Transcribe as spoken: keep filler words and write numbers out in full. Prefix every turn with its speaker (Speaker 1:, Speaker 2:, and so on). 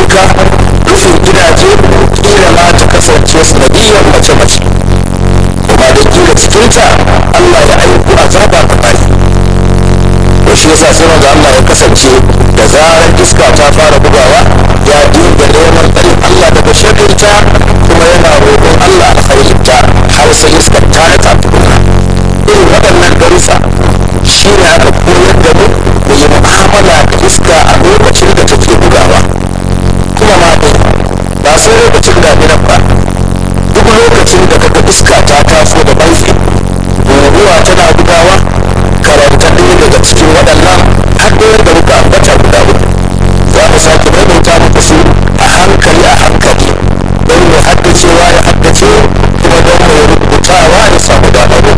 Speaker 1: ƙauyuka, rufin gidaje, kila ma ta kasance sanadiyar mace-mace, kuma da kila cikinta Allah ya aiko azaba ga bayi. To shi yasa sai manzo Allah ya kasance da zarar iska ta fara bugawa ya dinga neman tsarin Allah daga sharrinta